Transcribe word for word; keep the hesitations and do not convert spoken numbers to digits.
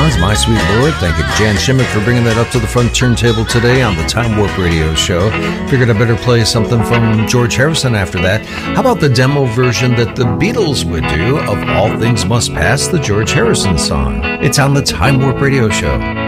Songs, My Sweet Lord. Thank you to Jan Shimmick for bringing that up to the front turntable today on the Time Warp Radio Show. Figured I better play something from George Harrison after that. How about the demo version that the Beatles would do of All Things Must Pass, the George Harrison song? It's on the Time Warp Radio Show.